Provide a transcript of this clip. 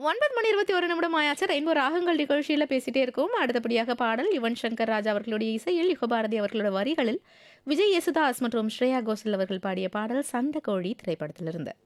9 மணி 21 நிமிடம் ஆயாச்சு. ரெயின்போ ராகங்கள் நிகழ்ச்சியில பேசிட்டே இருக்கோம். அடுத்தபடியாக பாடல் யுவன் சங்கர் ராஜா அவர்களுடைய இசையில், யுகபாரதி அவர்களோட வரிகளில், விஜய் யேசுதாஸ் மற்றும் ஸ்ரேயா கோஷல் அவர்கள் பாடிய பாடல் "சண்டக்கோழி" திரைப்படத்திலிருந்து.